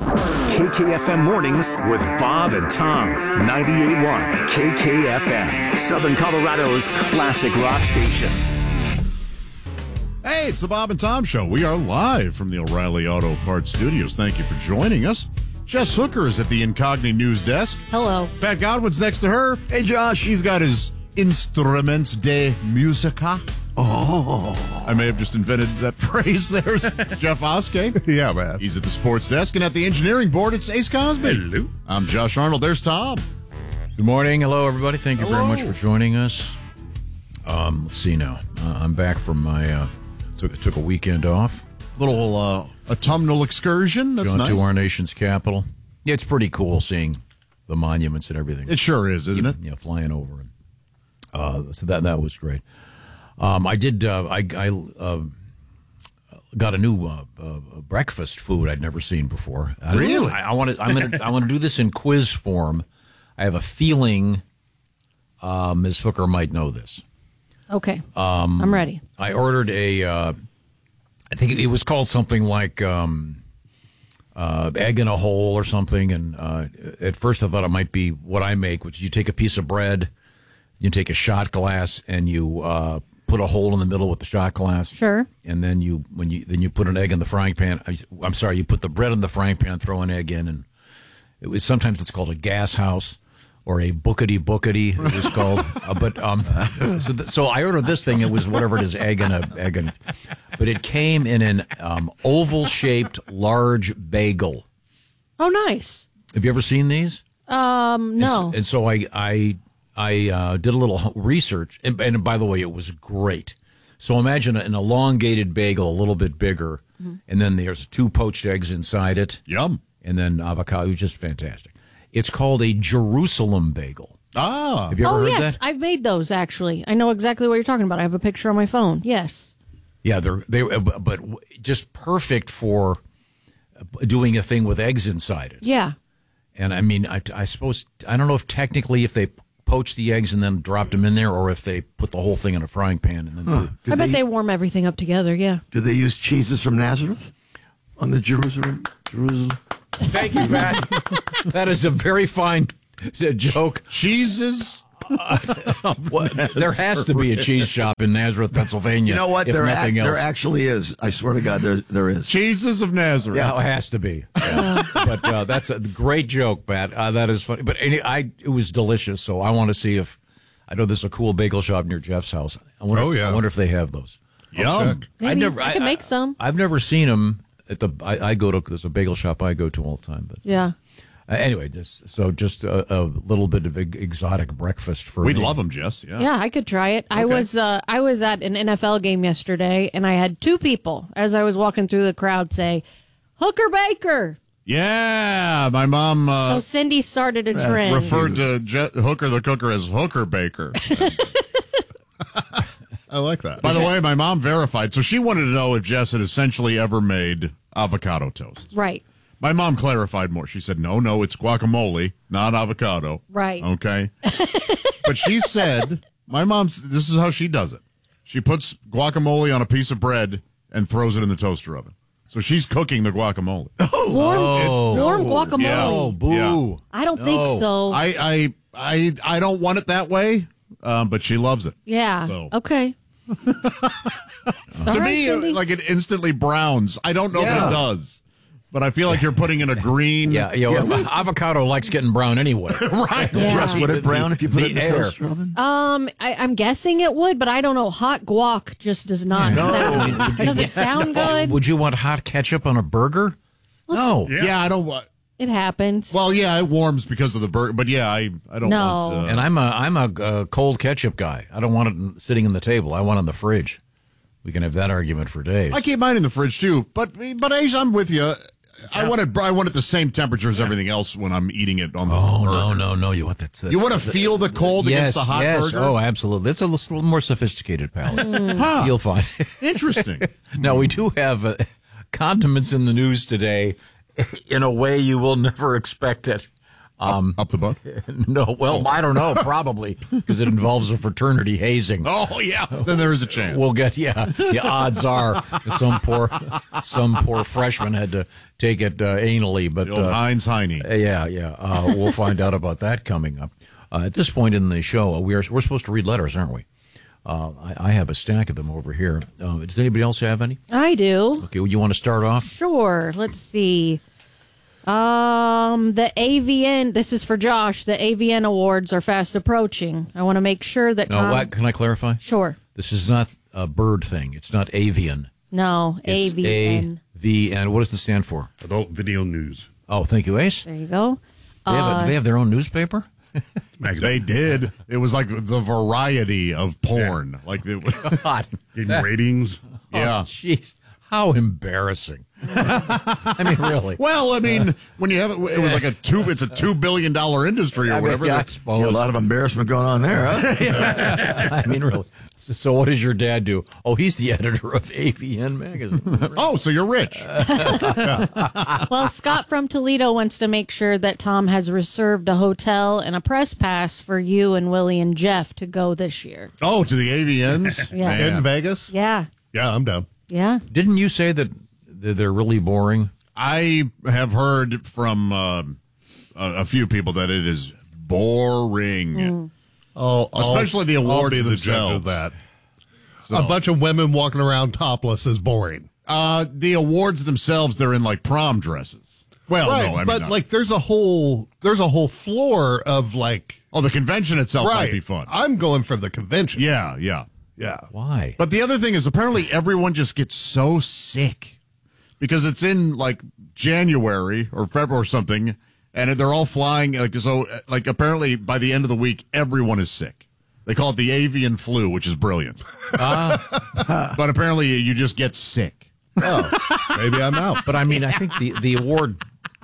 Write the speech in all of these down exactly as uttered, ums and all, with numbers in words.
K K F M Mornings with Bob and Tom. ninety-eight point one K K F M, Southern Colorado's classic rock station. Hey, it's the Bob and Tom Show. We are live from the O'Reilly Auto Parts Studios. Thank you for joining us. Jess Hooker is at the Incogni News Desk. Hello. Pat Godwin's next to her. Hey, Josh. He's got his Instruments de Musica. Oh. I may have just invented that phrase. There's Jeff Oskey. Yeah, man. He's at the sports desk. And at the engineering board, it's Ace Cosby. Hello. I'm Josh Arnold. There's Tom. Good morning. Hello, everybody. Thank you Hello. very much for joining us. Um, let's see now. Uh, I'm back from my, uh, took, took a weekend off. Little uh, autumnal excursion. That's Gone nice. to our nation's capital. Yeah, it's pretty cool seeing the monuments and everything. It sure is, isn't it? Yeah, flying over. And, uh, so that that was great. Um, I did. Uh, I, I uh, got a new uh, uh, breakfast food I'd never seen before. I Really? I, I want to. I'm gonna. I want to do this in quiz form. I have a feeling uh, Miz Hooker might know this. Okay. Um, I'm ready. I ordered a. Uh, I think it was called something like um, uh, egg in a hole or something. And uh, at first I thought it might be what I make, which is you take a piece of bread, you take a shot glass, and you uh, put a hole in the middle with the shot glass. Sure. And then you when you then you put an egg in the frying pan. I, I'm sorry, you put the bread in the frying pan, throw an egg in, and it was sometimes it's called a gas house. Or a bookity bookity, it was called. uh, but um, so th- so I ordered this thing. It was whatever it is, egg and a egg and, but it came in an um, oval shaped large bagel. Oh, nice. Have you ever seen these? Um, no. And so, and so I I I uh, did a little research, and, and by the way, it was great. So imagine an elongated bagel, a little bit bigger, mm-hmm. and then there's two poached eggs inside it. Yum. And then avocado. It was just fantastic. It's called a Jerusalem bagel. Ah. Have you ever oh, heard yes. that? I've made those, actually. I know exactly what you're talking about. I have a picture on my phone. Yes. Yeah, they're they, but just perfect for doing a thing with eggs inside it. Yeah. And I mean, I, I suppose I don't know if technically if they poached the eggs and then dropped them in there, or if they put the whole thing in a frying pan and then. Huh. I bet they, they warm everything up together. Yeah. Do they use cheeses from Nazareth on the Jerusalem? Jerusalem. Thank you, Matt. That is a very fine joke. Cheeses? Uh, well, there has to be a cheese shop in Nazareth, Pennsylvania. You know what? If There, nothing ac- else. there actually is. I swear to God, there there is. Cheeses of Nazareth. Yeah, it has to be. Yeah. But uh, that's a great joke, Pat. Uh, that is funny. But any, I, it was delicious. So I want to see if I know there's a cool bagel shop near Jeff's house. I wonder Oh, if, yeah. I wonder if they have those. Yum. Maybe I never. I can make some. I've never seen them at the. I, I go to. There's a bagel shop I go to all the time. But Yeah. uh, anyway, just so just a, a little bit of exotic breakfast for. We'd me. love them, Jess. Yeah. Yeah, I could try it. I Okay. was uh, I was at an N F L game yesterday, and I had two people as I was walking through the crowd say, "Hooker Baker." Yeah, my mom uh, So Cindy started a trend. referred to Je- Hooker the Cooker as Hooker Baker. I like that. By the way, my mom verified, so she wanted to know if Jess had essentially ever made avocado toast. Right. My mom clarified more. She said, no, no, it's guacamole, not avocado. Right. Okay. But she said, my mom's, this is how she does it. She puts guacamole on a piece of bread and throws it in the toaster oven. So she's cooking the guacamole. Warm, Oh. warm guacamole. Yeah. Oh, boo! Yeah. I don't No. think so. I, I, I, I don't want it that way, um, but she loves it. yeah. So. Okay. to All right, me, Cindy. like it instantly browns. I don't know if Yeah. it does, but I feel like you're putting in a green. Yeah, you know, avocado likes getting brown anyway. Right. Yeah. Jess, would it brown if you put the it in the air. toaster oven? Um, I, I'm guessing it would, but I don't know. Hot guac just does not No. sound. Does it sound good? Would you want hot ketchup on a burger? No. Yeah. I don't want. It happens. Well, yeah, it warms because of the burger, but yeah, I, I don't No. want. Uh, And I'm a I'm a uh, cold ketchup guy. I don't want it sitting in the table. I want it in the fridge. We can have that argument for days. I keep mine in the fridge too, but but Ace, I'm with you. I want it. I want it the same temperature as everything else when I'm eating it on the Oh burger. no no no! You want that? That's, You want to feel the cold yes against the hot yes burger? oh absolutely. It's a little more sophisticated palate. Huh. You'll find. Interesting. Now we do have uh, condiments in the news today, in a way you will never expect it. Um, Up the butt? no, well, I don't know, probably, because it involves a fraternity hazing. Oh, yeah. Then there is a chance. We'll get, yeah, the odds are some poor some poor freshman had to take it uh, anally. But the old uh, Heinz Heine. Yeah, yeah. Uh, we'll find out about that coming up. Uh, at this point in the show, we are, we're supposed to read letters, aren't we? Uh, I, I have a stack of them over here. Uh, does anybody else have any? I do. Okay, well, you want to start off? Sure. Let's see. Um, the A V N, this is for Josh. The A V N awards are fast approaching. I want to make sure that No, Tom... what, can I clarify? Sure. This is not a bird thing. It's not avian. No, It's A V N. A V N. What does it stand for? Adult Video News. Oh, thank you, Ace. There you go. They have, a, do they have their own newspaper? They did. It was like the variety of porn. Like it was, God. Getting ratings. yeah. Oh, jeez. How embarrassing. I mean, really. Well, I mean, when you have it, it was like a two. It's a two billion dollar industry or I mean, whatever. yeah, I That's- suppose. Yeah, a lot of embarrassment going on there, huh? I mean, really. So, so what does your dad do? Oh, he's the editor of A V N magazine. oh, so you're rich. Well, Scott from Toledo wants to make sure that Tom has reserved a hotel and a press pass for you and Willie and Jeff to go this year. Oh, to the A V Ns Yeah. Man. In Vegas? Yeah. Yeah, I'm down. Yeah. Didn't you say that they're really boring? I have heard from uh, a, a few people that it is boring, Oh, especially the I'll awards be the judge themselves. of that. So, A bunch of women walking around topless is boring. uh, the awards themselves, they're in like prom dresses. Well, right, no, I mean, but not- like there's a whole there's a whole floor of like oh, the convention itself right. might be fun. I'm going for the convention. Yeah, yeah. Yeah. Why? But the other thing is, apparently everyone just gets so sick because it's in like January or February or something, and they're all flying. Like so, like apparently by the end of the week, everyone is sick. They call it the avian flu, which is brilliant. Ah. But apparently, you just get sick. Oh, maybe I'm out. But I mean, I think the, the award,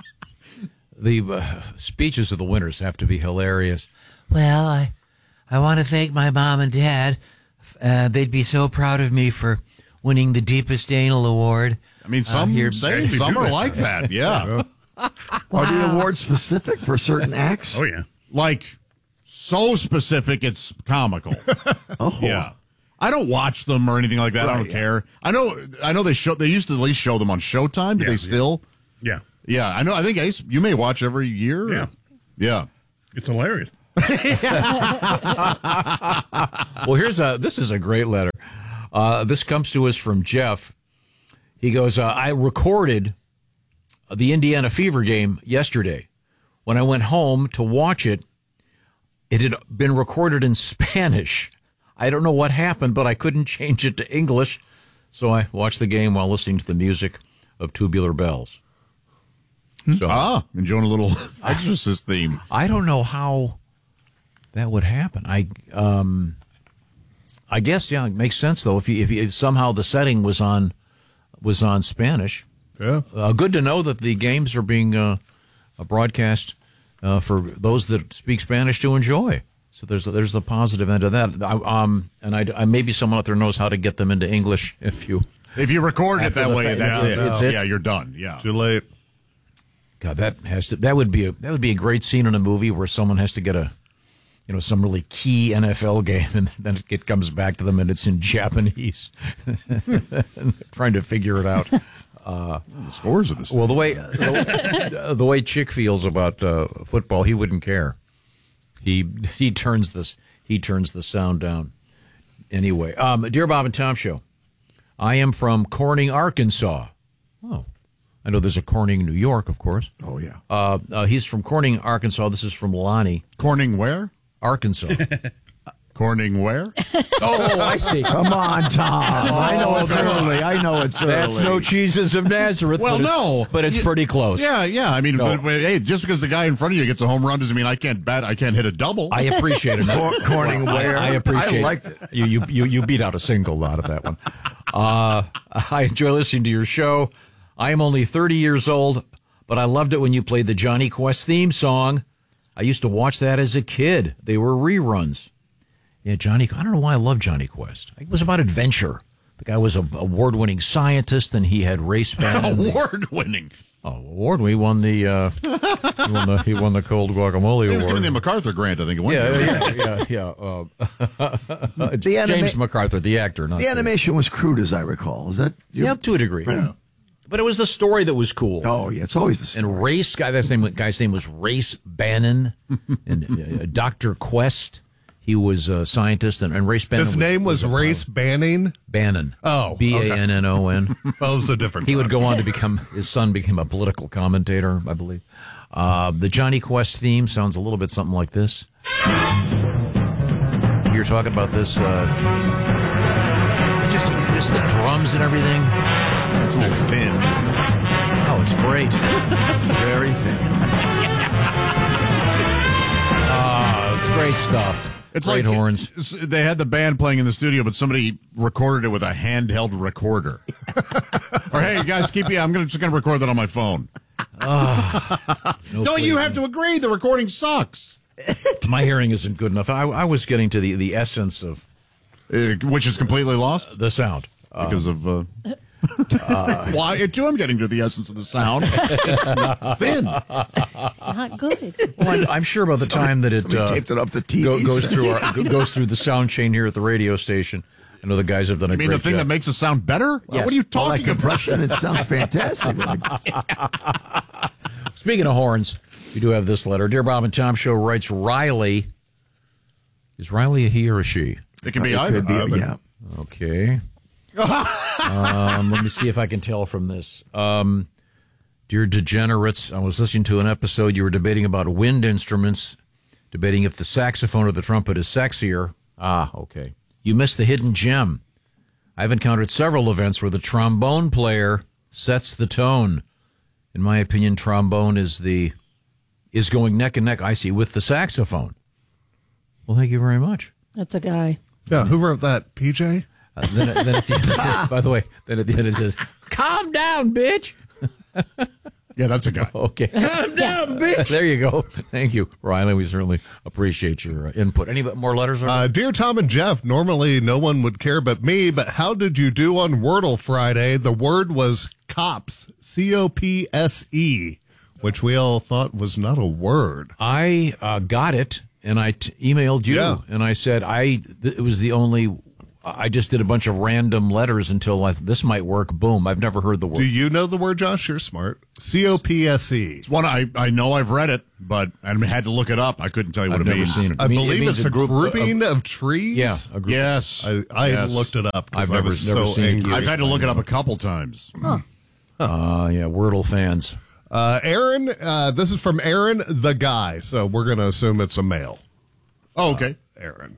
the uh, speeches of the winners have to be hilarious. Well, I, I want to thank my mom and dad. Uh, they'd be so proud of me for winning the Deepest Anal Award. I mean, some Uh, here- say some are like that. Yeah, Are the awards specific for certain acts? Oh, yeah. like so specific, it's comical. Oh. Yeah. I don't watch them or anything like that. I Right, don't yeah. care. I know. I know they show. They used to at least show them on Showtime. Do Yeah, they yeah. still? Yeah. Yeah, I know. I think Ace, you may watch every year. Yeah. Yeah. It's hilarious. Well, here's a. This is a great letter. Uh, this comes to us from Jeff. He goes, uh, I recorded the Indiana Fever game yesterday. When I went home to watch it, it had been recorded in Spanish. I don't know what happened, but I couldn't change it to English, so I watched the game while listening to the music of Tubular Bells. So Ah, enjoying a little Exorcist theme. I don't know how that would happen. I um, I guess yeah, it makes sense though. If you, if, you, if somehow the setting was on was on Spanish, Yeah. uh, good to know that the games are being uh, uh, broadcast uh, for those that speak Spanish to enjoy. So there's there's the positive end of that. I, um, and I, I maybe someone out there knows how to get them into English. If you If you record it After that the way, fact, that's yeah, it. it's it. Yeah, you're done. Yeah. Too late. God, that has to that would be a that would be a great scene in a movie where someone has to get a you know some really key N F L game and then it, it comes back to them and it's in Japanese, trying to figure it out. The scores of this. Well, the way the, the way Chick feels about uh, football, he wouldn't care. He he turns this he turns the sound down. Anyway, um, dear Bob and Tom Show, I am from Corning, Arkansas. Oh, I know there's a Corning, New York, of course. Oh, yeah. Uh, uh, he's from Corning, Arkansas. This is from Lonnie, Corning where? Arkansas. Corning where? Oh, I see. Come on, Tom. I know it's early. I know it's early. That's no Jesus of Nazareth. Well, but it's- no. but it's You- pretty close. Yeah, yeah. I mean, No. but, but, hey, just because the guy in front of you gets a home run doesn't mean I can't bat. I can't hit a double. I appreciate it. Cor- Corning I, where? I appreciate I liked it. You, you, you, you beat out a single out of that one. Uh, I enjoy listening to your show. I am only thirty years old, but I loved it when you played the Johnny Quest theme song. I used to watch that as a kid. They were reruns. Yeah, Johnny, I don't know why I love Johnny Quest. It was about adventure. The guy was an award-winning scientist, and he had race Bannon. Award-winning. Oh, award! He won the uh, he won the he won the Cold Guacamole He was Award. given the MacArthur grant, I think. It went yeah, yeah, yeah, yeah. Uh, The James anima- MacArthur, the actor, not The animation was crude, as I recall. Is that? yeah, to a degree. Yeah. But it was the story that was cool. Oh, yeah. It's always the story. And Race guy, that's name guy's name was Race Bannon, and uh, Doctor Quest. He was a scientist, and, and Race Bannon. His name was, a Race pilot. Banning. Bannon. Oh, B A N N O N. That was a different. He would time. go on to become, his son became a political commentator, I believe. Uh, the Johnny Quest theme sounds a little bit something like this. You were talking about this, uh, just, just the drums and everything. It's a little thin, isn't it? Oh, it's great. It's very thin. Oh, it's great stuff. It's great like horns. it's- they had the band playing in the studio, but somebody recorded it with a handheld recorder. Or hey, guys, keep yeah, I'm gonna, just going to record that on my phone. No, Don't you please. have to agree? The recording sucks. My hearing isn't good enough. I, I was getting to the, the essence of Uh, which is completely lost the sound. because of. Uh, why? It too, I'm getting to the essence of the sound. It's not thin. Not good. Well, I'm sure by the time that it, Somebody uh, taped it off the T V. go, goes set. through our, go- goes through the sound chain here at the radio station, I know the guys have done a I mean, great the thing job. that makes it sound better? Yes. What are you All that talking about? compression, it sounds fantastic. Speaking of horns, we do have this letter. Dear Bob and Tom Show, writes Riley. Is Riley a he or a she? It can be It either. could be, Uh, but- yeah. Okay. um, let me see if I can tell from this. Um, dear degenerates, I was listening to an episode. You were debating about wind instruments, debating if the saxophone or the trumpet is sexier. Ah, okay. You missed the hidden gem. I've encountered several events where the trombone player sets the tone. In my opinion, trombone is the is going neck and neck. I see with the saxophone. Well, thank you very much. That's a guy. Yeah, who wrote that? P J. Uh, then, then at the end, by the way, then at the end it says, "Calm down, bitch." Yeah, that's a guy. Okay, calm down, bitch. There you go. Thank you, Riley. We certainly appreciate your uh, input. Any more letters? Uh, Dear Tom and Jeff, normally no one would care but me, but how did you do on Wordle Friday? The word was cops, C O P S E, which we all thought was not a word. I uh, got it, and I t- emailed you, Yeah. and I said I th- it was the only. I just did a bunch of random letters until I, this might work. Boom! I've never heard the word. Do you know the word, Josh? You're smart. C O P S E. It's one I, I know I've read it, but I had to look it up. I couldn't tell you what I've it never means. seen it. I I mean, it believe means it's a a, group- grouping of trees. Yeah, a group. Yes. I, I yes. looked it up because I've I never- was never so seen it angry. I've had to look it up a couple times. Uh, yeah, Wordle fans. Uh, Aaron, uh, this is from Aaron the guy, so we're going to assume it's a male. Oh, okay. Aaron.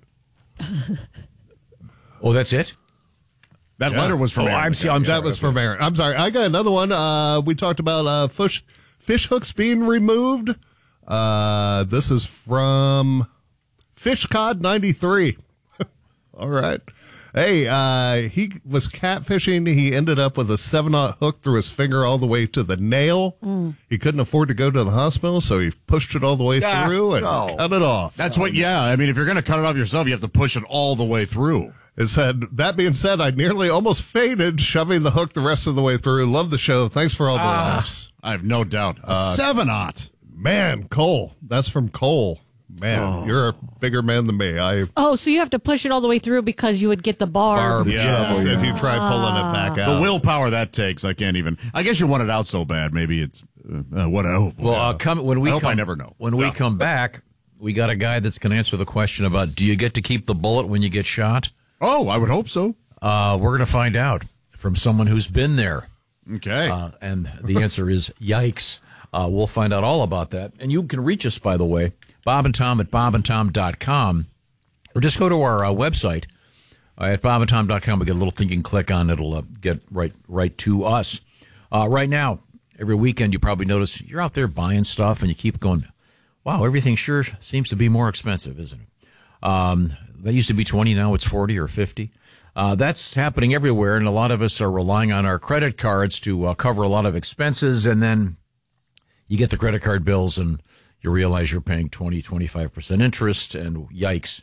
Oh, that's it. That Yeah. letter was from Oh, Aaron. I'm, I'm that sorry. was from Aaron. I'm sorry. I got another one. Uh, we talked about uh, fish fish hooks being removed. Uh, this is from Fishcod ninety-three. All right. Hey, uh, he was catfishing. He ended up with a seven-aught hook through his finger all the way to the nail. He couldn't afford to go to the hospital, so he pushed it all the way Ah. through and Oh. cut it off. That's what, yeah. I mean, if you're going to cut it off yourself, you have to push it all the way through. It said, that being said, I nearly almost fainted shoving the hook the rest of the way through. Love the show. Thanks for all the laughs. I have no doubt. A seven-aught. Man, Cole. That's from Cole. Man, you're a bigger man than me. I Oh, so you have to push it all the way through because you would get the barb. Barb. Yeah. yes, if you try pulling it back out. The willpower that takes, I can't even. I guess you want it out so bad. Maybe it's uh, what? Oh, Well, uh, come when we I hope come, I never know. When we come back, we got a guy that's going to answer the question about do you get to keep the bullet when you get shot? Oh, I would hope so. Uh, we're going to find out from someone who's been there, Okay. uh, and the answer is yikes. Uh, we'll find out all about that, and you can reach us, by the way, Bob and Tom at bob and tom dot com, or just go to our uh, website uh, at bob and tom dot com. We get a little thing you can click on; it'll uh, get right right to us. Uh, right now, every weekend, you probably notice you're out there buying stuff, and you keep going, "Wow, everything sure seems to be more expensive, isn't it?" Um, that used to be twenty, now it's forty or fifty. Uh, that's happening everywhere, and a lot of us are relying on our credit cards to uh, cover a lot of expenses, and then you get the credit card bills, and you realize you're paying twenty, twenty-five percent interest, and yikes.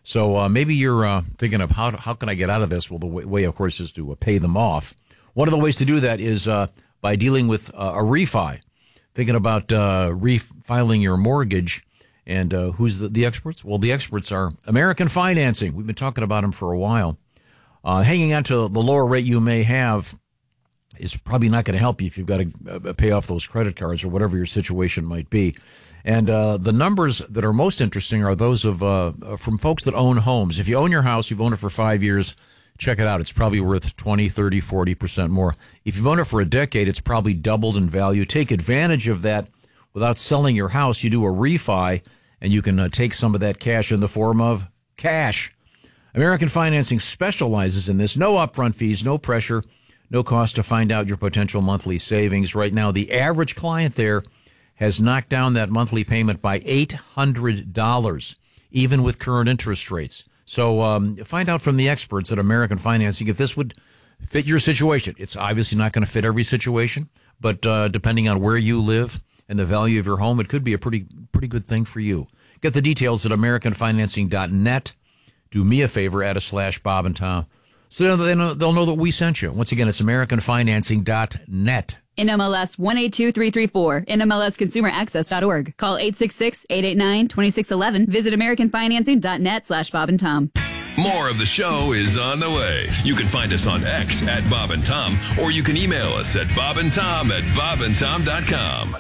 So uh, maybe you're uh, thinking of how how can I get out of this? Well, the way, way of course, is to uh, pay them off. One of the ways to do that is uh, by dealing with uh, a refi. Thinking about uh, refiling your mortgage. And uh, who's the, the experts? Well, the experts are American Financing. We've been talking about them for a while. Uh, hanging on to the lower rate you may have is probably not going to help you if you've got to uh, pay off those credit cards or whatever your situation might be. And uh, the numbers that are most interesting are those of uh, from folks that own homes. If you own your house, you've owned it for five years, check it out. It's probably worth twenty, thirty, forty percent more. If you've owned it for a decade, it's probably doubled in value. Take advantage of that without selling your house. You do a refi, and you can uh, take some of that cash in the form of cash. American Financing specializes in this. No upfront fees, no pressure, no cost to find out your potential monthly savings. Right now, the average client there has knocked down that monthly payment by eight hundred dollars, even with current interest rates. So um, find out from the experts at American Financing if this would fit your situation. It's obviously not going to fit every situation, but uh, depending on where you live and the value of your home, it could be a pretty pretty good thing for you. Get the details at american financing dot net. Do me a favor, add a slash Bob and Tom, so they know, they'll know that we sent you. Once again, it's american financing dot net. N M L S one eight two three three four, N M L S consumer access dot org. Call eight six six, eight eight nine, two six one one. Visit american financing dot net slash Bob and Tom. More of the show is on the way. You can find us on X at Bob and Tom, or you can email us at bobandtom at bob and tom dot com.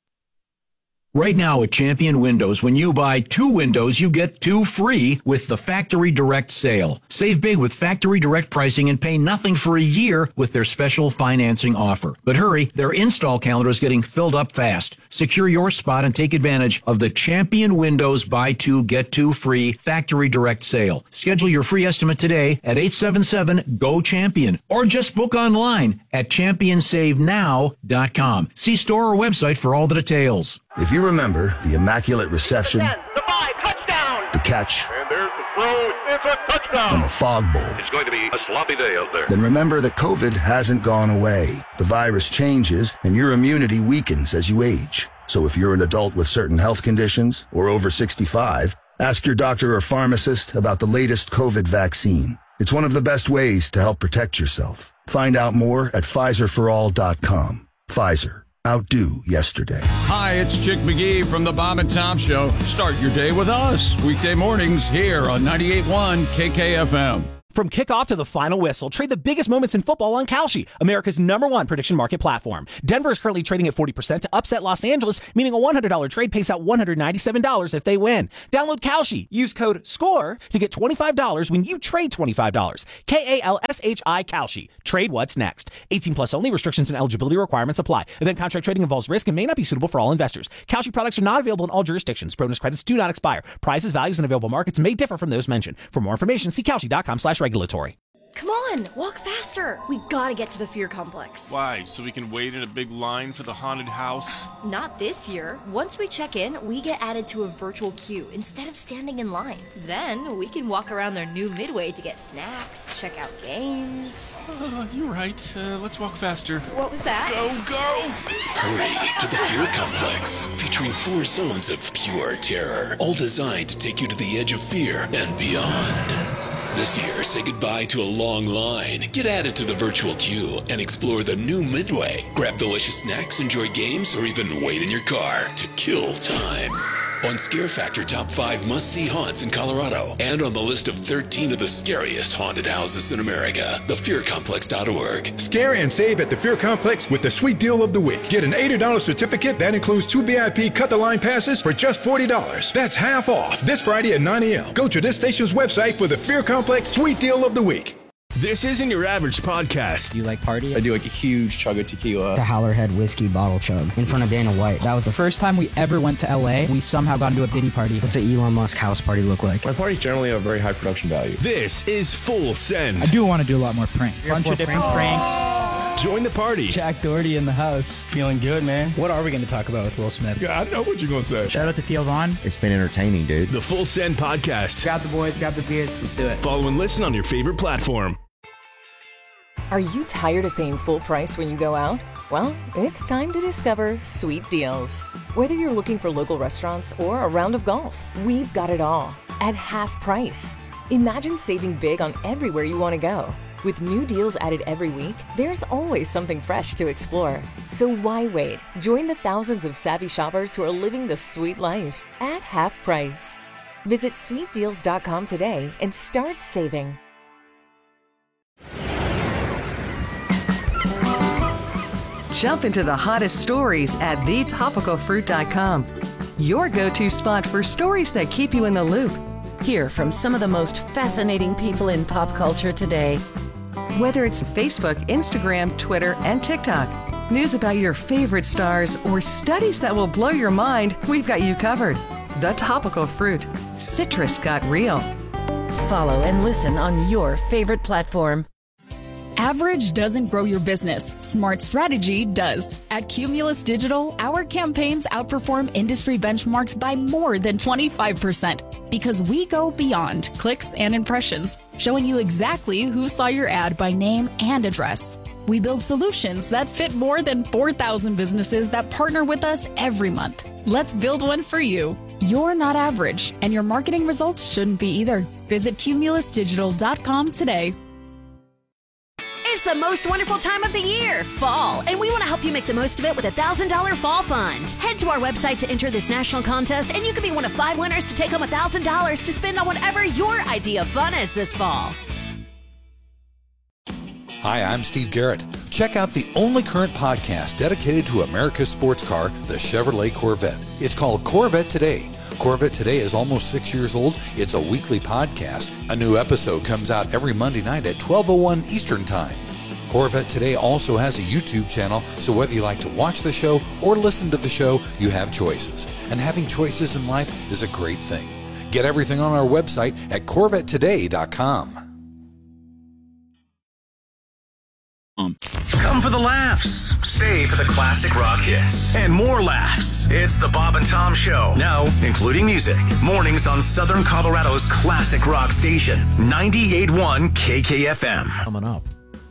Right now at Champion Windows, when you buy two windows, you get two free with the Factory Direct sale. Save big with Factory Direct pricing and pay nothing for a year with their special financing offer. But hurry, their install calendar is getting filled up fast. Secure your spot and take advantage of the Champion Windows buy two, get two free Factory Direct sale. Schedule your free estimate today at eight seven seven, G O CHAMPION or just book online at champion save now dot com. See store or website for all the details. If you remember the immaculate reception, the five, touchdown, the catch, and there's the throw, it's a touchdown, and the fog bowl, it's going to be a sloppy day out there. Then remember that COVID hasn't gone away. The virus changes, and your immunity weakens as you age. So if you're an adult with certain health conditions or over sixty-five, ask your doctor or pharmacist about the latest COVID vaccine. It's one of the best ways to help protect yourself. Find out more at Pfizer for all dot com. Pfizer. Outdo yesterday. Hi, it's Chick McGee from the Bob and Tom Show. Start your day with us. Weekday mornings here on ninety-eight point one K K F M. From kickoff to the final whistle, trade the biggest moments in football on Kalshi, America's number one prediction market platform. Denver is currently trading at forty percent to upset Los Angeles, meaning a one hundred dollars trade pays out one hundred ninety-seven dollars if they win. Download Kalshi. Use code SCORE to get twenty-five dollars when you trade twenty-five dollars. K A L S H I Kalshi. Trade what's next. eighteen plus only. Restrictions and eligibility requirements apply. Event contract trading involves risk and may not be suitable for all investors. Kalshi products are not available in all jurisdictions. Bonus credits do not expire. Prices, values, and available markets may differ from those mentioned. For more information, see Kalshi dot com slash regulatory. Come on, walk faster. We gotta get to the Fear Complex. Why? So we can wait in a big line for the haunted house? Not this year. Once we check in, we get added to a virtual queue instead of standing in line. Then we can walk around their new Midway to get snacks, check out games. Uh, you're right. Uh, let's walk faster. What was that? Go, go! Hurry to the Fear Complex, featuring four zones of pure terror, all designed to take you to the edge of fear and beyond. This year, say goodbye to a long line. Get added to the virtual queue and explore the new Midway. Grab delicious snacks, enjoy games, or even wait in your car to kill time. On Scare Factor Top five Must-See Haunts in Colorado, and on the list of thirteen of the scariest haunted houses in America, the fear complex dot org. Scare and save at the Fear Complex with the sweet deal of the week. Get an eighty dollars certificate that includes two V I P cut-the-line passes for just forty dollars. That's half off this Friday at nine a.m. Go to this station's website for the Fear Complex sweet deal of the week. This isn't your average podcast. Do you like party? I do like a huge chug of tequila. The Howlerhead whiskey bottle chug in front of Dana White. That was the first time we ever went to L A. We somehow got into a Diddy party. What's an Elon Musk house party look like? My parties generally have a very high production value. This is Full Send. I do want to do a lot more pranks. A bunch of different pranks. Join the party. Jack Doherty in the house. Feeling good, man. What are we going to talk about with Will Smith? Yeah, I know what you're going to say. Shout out to Theo Vaughn. It's been entertaining, dude. The Full Send podcast. Grab the boys, grab the beers. Let's do it. Follow and listen on your favorite platform. Are you tired of paying full price when you go out? Well, it's time to discover Sweet Deals. Whether you're looking for local restaurants or a round of golf, we've got it all. at half price. Imagine saving big on everywhere you want to go. With new deals added every week, there's always something fresh to explore. So why wait? Join the thousands of savvy shoppers who are living the sweet life at half price. Visit sweet deals dot com today and start saving. Jump into the hottest stories at the topical fruit dot com. Your go-to spot for stories that keep you in the loop. Hear from some of the most fascinating people in pop culture today. Whether it's Facebook, Instagram, Twitter, and TikTok, news about your favorite stars, or studies that will blow your mind, we've got you covered. The Topical Fruit. Citrus got real. Follow and listen on your favorite platform. Average doesn't grow your business. Smart strategy does. At Cumulus Digital, our campaigns outperform industry benchmarks by more than twenty-five percent because we go beyond clicks and impressions, showing you exactly who saw your ad by name and address. We build solutions that fit more than four thousand businesses that partner with us every month. Let's build one for you. You're not average, and your marketing results shouldn't be either. Visit cumulus digital dot com today. It's the most wonderful time of the year, fall, and we want to help you make the most of it with a one thousand dollars Fall Fund. Head to our website to enter this national contest, and you could be one of five winners to take home one thousand dollars to spend on whatever your idea of fun is this fall. Hi, I'm Steve Garrett. Check out the only current podcast dedicated to America's sports car, the Chevrolet Corvette. It's called Corvette Today. Corvette Today is almost six years old. It's a weekly podcast. A new episode comes out every Monday night at twelve oh one Eastern Time. Corvette Today also has a YouTube channel, so whether you like to watch the show or listen to the show, you have choices. And having choices in life is a great thing. Get everything on our website at corvette today dot com. Come for the laughs, stay for the classic rock hits, and more laughs. It's the Bob and Tom Show, now including music. Mornings on Southern Colorado's classic rock station, ninety-eight point one K K F M. Coming up.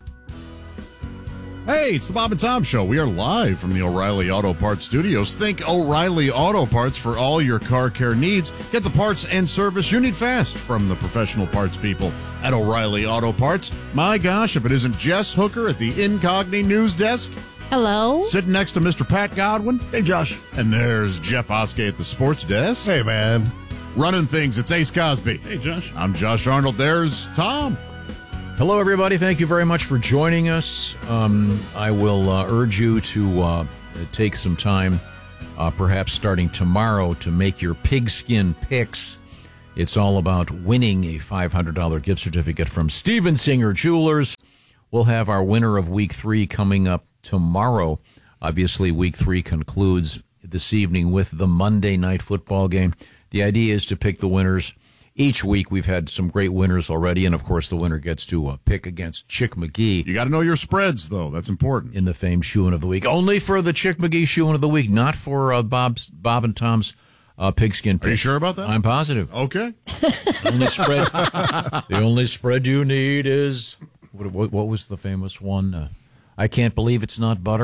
Hey, it's the Bob and Tom Show. We are live from the O'Reilly Auto Parts Studios. Think O'Reilly Auto Parts for all your car care needs. Get the parts and service you need fast from the professional parts people at O'Reilly Auto Parts. My gosh, if it isn't Jess Hooker at the Incogni News Desk. Hello. Sitting next to Mister Pat Godwin. Hey, Josh. And there's Jeff Oskey at the Sports Desk. Hey, man. Running things, it's Ace Cosby. Hey, Josh. I'm Josh Arnold. There's Tom. Hello, everybody. Thank you very much for joining us. Um, I will uh, urge you to uh, take some time, uh, perhaps starting tomorrow, to make your pigskin picks. It's all about winning a five hundred dollars gift certificate from Steven Singer Jewelers. We'll have our winner of week three coming up tomorrow. Obviously, week three concludes this evening with the Monday night football game. The idea is to pick the winners each week. We've had some great winners already, and of course the winner gets to uh, pick against Chick McGee. You got to know your spreads, though. That's important. In the famed Shoein of the Week. Only for the Chick McGee Shoein of the Week, not for uh, Bob's, Bob and Tom's uh, pigskin pick. Are you sure about that? I'm positive. Okay. The only spread, the only spread you need is, what, what, what was the famous one? Uh, I can't believe it's not butter.